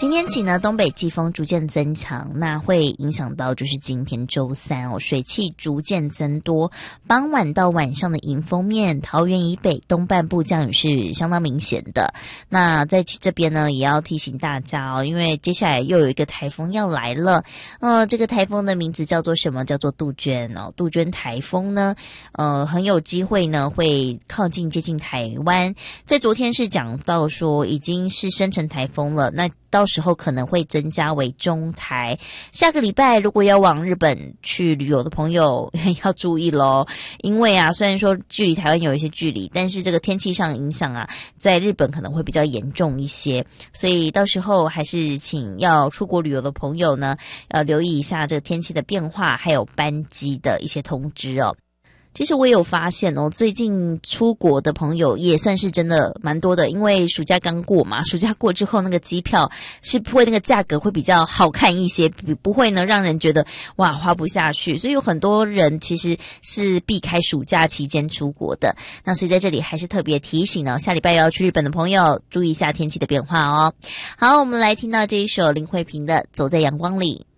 今天起呢，东北季风逐渐增强，那会影响到就是今天周三哦，水汽逐渐增多，傍晚到晚上的迎风面，桃园以北东半部降雨是相当明显的。那在这边呢，也要提醒大家哦，因为接下来又有一个台风要来了，这个台风的名字叫做什么？叫做杜鹃哦。杜鹃台风呢，很有机会呢会靠近接近台湾。在昨天是讲到说已经是生成台风了，那到时候可能会增加为中台。下个礼拜如果要往日本去旅游的朋友要注意咯，因为虽然说距离台湾有一些距离，但是这个天气上影响在日本可能会比较严重一些，所以到时候还是请要出国旅游的朋友呢，要留意一下这个天气的变化，还有班机的一些通知哦。其实我也有发现哦，最近出国的朋友也算是真的蛮多的，因为暑假刚过嘛，暑假过之后那个机票是会那个价格会比较好看一些，不会呢让人觉得哇花不下去，所以有很多人其实是避开暑假期间出国的。那所以在这里还是特别提醒呢，下礼拜要去日本的朋友注意一下天气的变化哦。好，我们来听到这一首林慧萍的《走在阳光里》。